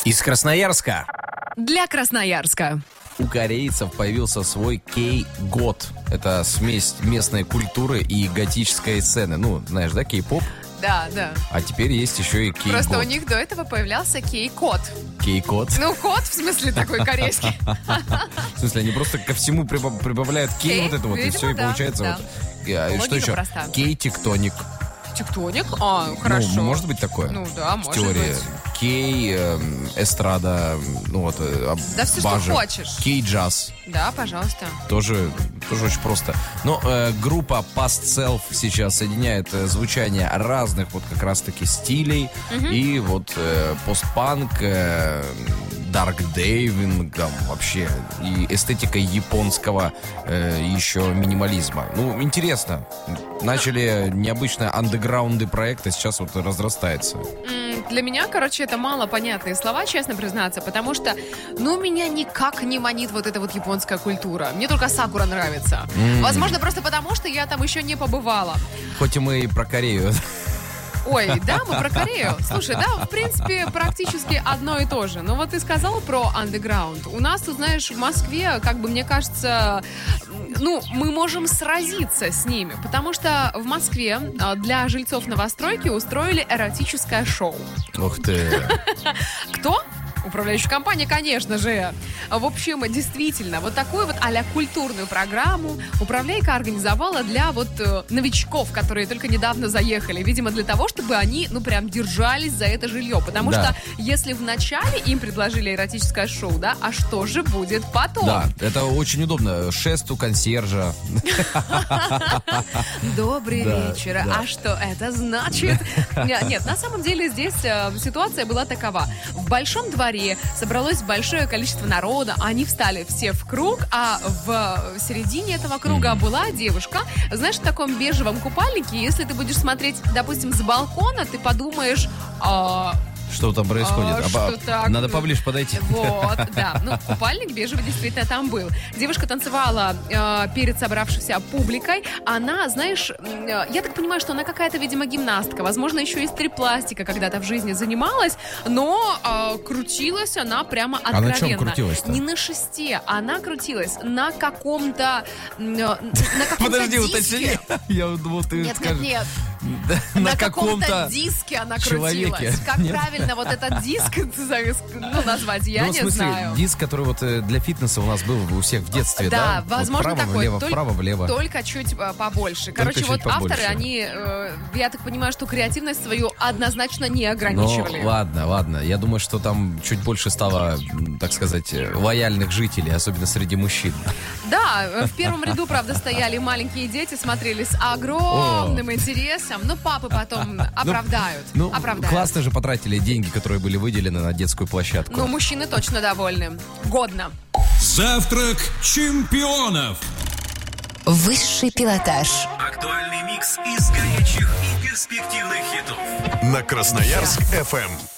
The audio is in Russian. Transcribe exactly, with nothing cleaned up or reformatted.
Из Красноярска. Для Красноярска. У корейцев появился свой кей-гот. Это смесь местной культуры и готической сцены. Ну, знаешь, да, кей-поп? Да, да. А теперь есть еще и кей-гот. Просто у них до этого появлялся кей-кот. Кей-кот? Ну, кот, в смысле, такой корейский. В смысле, они просто ко всему прибав- прибавляют кей, Кей, вот это вот, и видимо, все, и да, получается да. вот. И, а, и что Логика еще? проста. Кей-тектоник. Тектоник? А, хорошо. Ну, может быть такое? Ну, да, в может теории. быть. Кей, эм, эстрада, ну вот, э, Да все, что бажи. хочешь. Кей-джаз. Да, пожалуйста. Тоже, тоже очень просто. Но э, группа Past Self сейчас соединяет э, звучание разных вот как раз-таки стилей. Мгм. И вот э, постпанк, э, дарк-дейвинг, там вообще, и эстетика японского э, еще минимализма. Ну, интересно. Начали необычные андеграунды проекта, сейчас вот разрастается. М, Для меня, короче, это мало понятные слова, честно признаться, потому что, ну, меня никак не манит вот эта вот японская культура. Мне только Сакура нравится. М. Возможно, просто потому, что я там еще не побывала. Хоть и мы и про Корею. Ой, да, мы про Корею. Слушай, да, в принципе, практически одно и то же. Но вот ты сказал про андеграунд. У нас, ты знаешь, в Москве, как бы, мне кажется, ну, мы можем сразиться с ними, потому что в Москве а, для жильцов новостройки устроили эротическое шоу. Ух ты. Кто? Управляющая компания, конечно же. В общем, действительно, вот такую вот а-ля культурную программу управляйка организовала для вот э, новичков, которые только недавно заехали. Видимо, для того, чтобы они, ну, прям держались за это жилье. Потому Да. что если вначале им предложили эротическое шоу, да, а что же будет потом? Да, это очень удобно. Шест у консьержа. Добрый Да, вечер. да. А что это значит? Не- Нет, на самом деле здесь э, ситуация была такова. В большом дворе собралось большое количество народа, они встали все в круг, а в середине этого круга была девушка, знаешь, в таком бежевом купальнике. Если ты будешь смотреть, допустим, с балкона, ты подумаешь... а, Что там происходит? А, А, что так? Надо поближе подойти. Вот, да. Ну, купальник бежевый действительно там был. Девушка танцевала э, перед собравшейся публикой. Она, знаешь, э, я так понимаю, что она какая-то, видимо, гимнастка. Возможно, еще и стрип-пластика когда-то в жизни занималась. Но э, крутилась она прямо А на откровенно. чем крутилась-то? Не на шесте, она крутилась на каком-то... э, На каком-то Подожди, диске. уточни. Я думал, ты Нет, нет, скажешь. нет. На На каком-то каком-то диске она человеке. крутилась. Как Нет? правильно вот этот диск ну, назвать, я Ну, в не смысле, знаю. диск, который вот э, для фитнеса у нас был у всех в детстве, да? Да, возможно, вот вправо, такой. влево, Толь- вправо, влево. Только чуть э, побольше. Короче, чуть вот побольше. авторы, они, э, я так понимаю, что креативность свою однозначно не Ну, ограничивали. ладно, ладно. Я думаю, что там чуть больше стало, м, так сказать, э, лояльных жителей, особенно среди мужчин. Да, э, в первом ряду, правда, стояли маленькие дети, смотрели с огромным интересом. Но папы потом оправдают. Ну, оправдают. классно же потратили деньги, которые были выделены на детскую площадку. Ну, мужчины точно довольны. Годно. Завтрак чемпионов. Высший пилотаж. Актуальный микс из горячих и перспективных хитов. На Красноярск эф эм.